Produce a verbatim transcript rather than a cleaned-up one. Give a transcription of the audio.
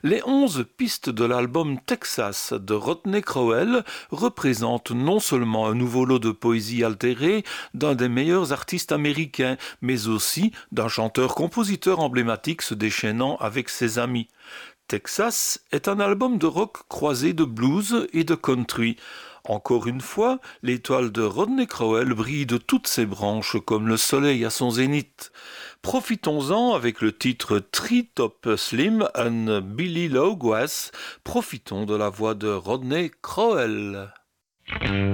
Les onze pistes de l'album Texas de Rodney Crowell représentent non seulement un nouveau lot de poésie altérée d'un des meilleurs artistes américains, mais aussi d'un chanteur-compositeur emblématique se déchaînant avec ses amis. Texas est un album de rock croisé de blues et de country. Encore une fois, l'étoile de Rodney Crowell brille de toutes ses branches comme le soleil à son zénith. Profitons-en avec le titre Treetop Slim and Billy Loguas. Profitons de la voix de Rodney Crowell.